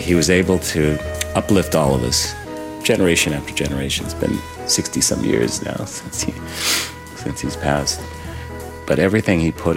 he was able to uplift all of us, generation after generation. It's been 60-some years now since he's passed. But everything he put